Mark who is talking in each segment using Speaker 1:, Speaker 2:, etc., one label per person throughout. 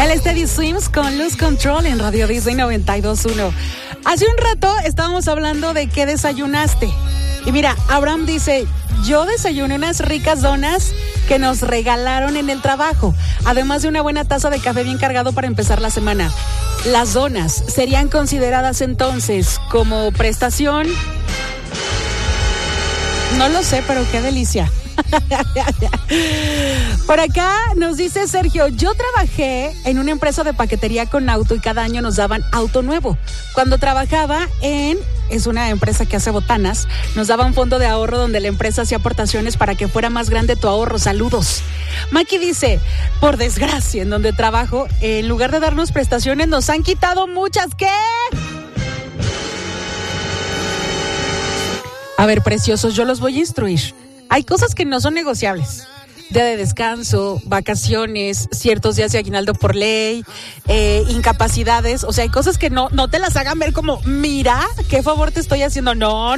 Speaker 1: El Steady Swims con Lose Control en Radio Disney 92.1. Hace un rato estábamos hablando de qué desayunaste. Y mira, Abraham dice, yo desayuné unas ricas donas que nos regalaron en el trabajo, además de una buena taza de café bien cargado para empezar la semana. Las donas serían consideradas entonces como prestación. No lo sé, pero qué delicia. Por acá nos dice Sergio, yo trabajé en una empresa de paquetería con auto y cada año nos daban auto nuevo. Cuando trabajaba es una empresa que hace botanas, nos daba un fondo de ahorro donde la empresa hacía aportaciones para que fuera más grande tu ahorro. Saludos. Maki dice, por desgracia, en donde trabajo, en lugar de darnos prestaciones, nos han quitado muchas. ¿Qué? A ver, preciosos, yo los voy a instruir. Hay cosas que no son negociables. Día de descanso, vacaciones, ciertos días de aguinaldo por ley, incapacidades. O sea, hay cosas que no te las hagan ver como, mira, qué favor te estoy haciendo. No.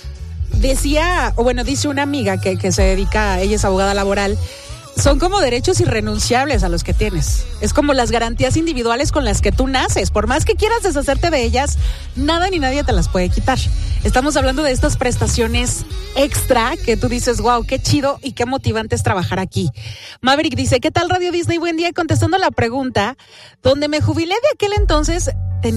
Speaker 1: Dice una amiga que se dedica, ella es abogada laboral, son como derechos irrenunciables a los que tienes. Es como las garantías individuales con las que tú naces. Por más que quieras deshacerte de ellas, nada ni nadie te las puede quitar. Estamos hablando de estas prestaciones extra que tú dices, wow, qué chido y qué motivante es trabajar aquí. Maverick dice, ¿qué tal Radio Disney? Buen día. Contestando la pregunta, donde me jubilé de aquel entonces,